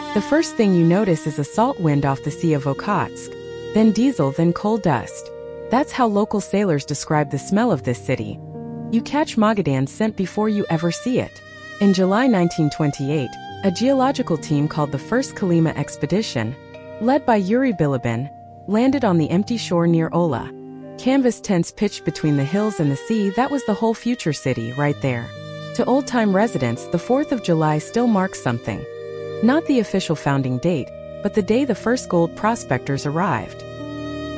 The first thing you notice is a salt wind off the Sea of Okhotsk, then diesel, then coal dust. That's how local sailors describe the smell of this city. You catch Magadan's scent before you ever see it. In July 1928, a geological team called the First Kolyma Expedition, led by Yuri Bilibin, landed on the empty shore near Ola. Canvas tents pitched between the hills and the sea. That was the whole future city right there. To old-time residents, the 4th of July still marks something. Not the official founding date, but the day the first gold prospectors arrived.